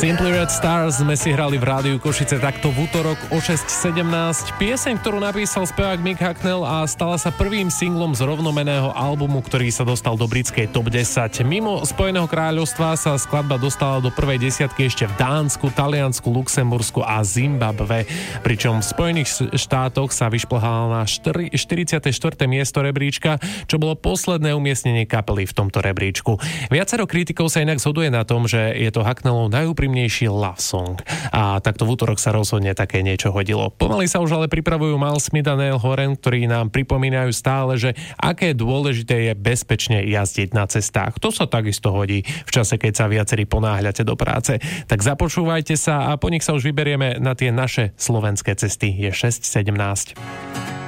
Simply Red Stars sme si hrali v rádiu Košice takto v útorok o 6:17. Pieseň, ktorú napísal spevák Mick Hucknall a stala sa prvým singlom z rovnomenného albumu, ktorý sa dostal do britskej top 10. Mimo Spojeného kráľovstva sa skladba dostala do prvej desiatky ešte v Dánsku, Taliansku, Luxembursku a Zimbabwe. Pričom v Spojených štátoch sa vyšplhala na 44. miesto rebríčka, čo bolo posledné umiestnenie kapely v tomto rebríčku. Viacero kritikov sa inak zhoduje na tom, že je to Hucknallov najúprimnejší love song. A takto v útorok sa rozhodne také niečo hodilo. Pomaly sa už ale pripravujú Miles Smith a Niall Horan, ktorí nám pripomínajú stále, že aké dôležité je bezpečne jazdiť na cestách. To sa takisto hodí v čase, keď sa viacerí ponáhľate do práce. Tak započúvajte sa a po nich sa už vyberieme na tie naše slovenské cesty. Je 6:17.